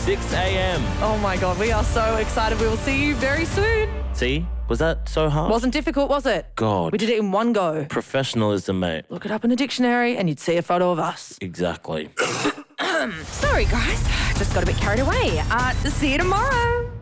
6 a.m. Oh my God, we are so excited. We will see you very soon. See? Was that so hard? Wasn't difficult, was it? God. We did it in one go. Professionalism, mate. Look it up in a dictionary and you'd see a photo of us. Exactly. Sorry, guys. Just got a bit carried away. See you tomorrow.